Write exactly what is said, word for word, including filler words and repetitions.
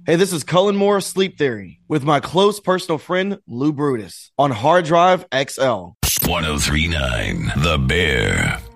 Hey, this is Cullen Moore Sleep Theory with my close personal friend Lou Brutus on Hard Drive X L. ten thirty-nine The Bear.